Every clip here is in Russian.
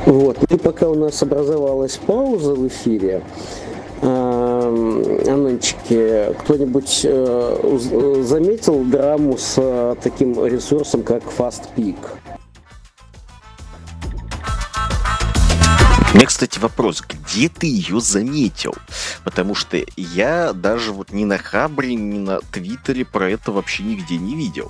Вот. И пока у нас образовалась пауза в эфире, Анончики, кто-нибудь заметил драму с таким ресурсом, как FastPick? У меня, кстати, вопрос, где ты ее заметил? Потому что я даже вот ни на Хабре, ни на Твиттере про это вообще нигде не видел.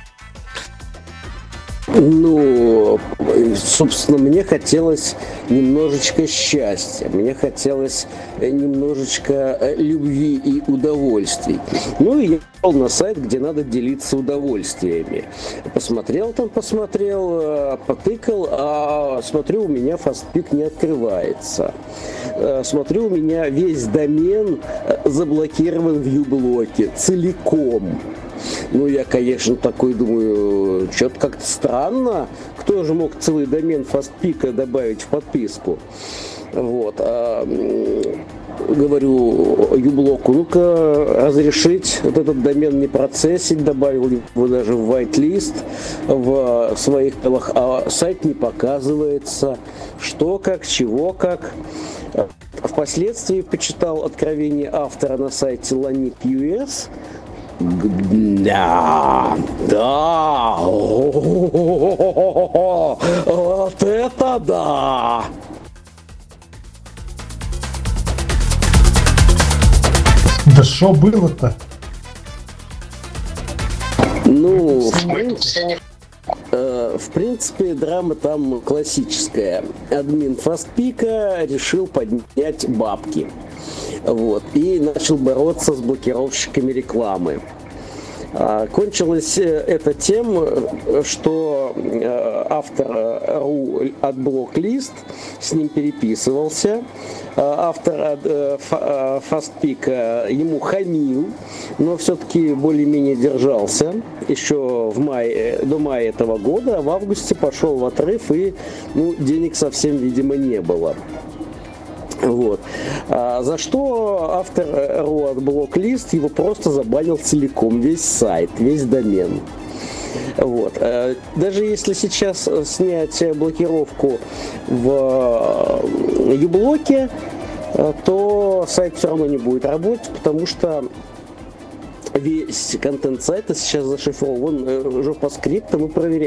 Ну, собственно, мне хотелось немножечко счастья, мне хотелось немножечко любви и удовольствий. Ну, и я пошел на сайт, где надо делиться удовольствиями. Посмотрел, потыкал, а смотрю, у меня FastPick не открывается. Смотрю, у меня весь домен заблокирован в uBlock целиком. Ну, я, конечно, такой думаю, что-то как-то странно. Кто же мог целый домен FastPick добавить в подписку? Вот. Говорю uBlock, ну-ка разрешить вот этот домен не процессить, добавил его даже в whitelist в своих делах, а сайт не показывается, что как, чего как. Впоследствии почитал откровение автора на сайте Lanik.us. Да, вот это да! Да что было-то? Ну, в принципе, драма там классическая. Админ FastPick решил поднять бабки. Вот, и начал бороться с блокировщиками рекламы. Кончилось это тем, что автор AdBlockList с ним переписывался. Автор FastPick ему хамил, но все-таки более-менее держался еще до мая этого года, а в августе пошел в отрыв, и денег совсем, видимо, не было. Вот. За что автор AdBlockList его просто забанил целиком, весь сайт, весь домен. Вот. Даже если сейчас снять блокировку в uBlock, то сайт все равно не будет работать, потому что весь контент сайта сейчас зашифрован уже по скриптам и проверяем.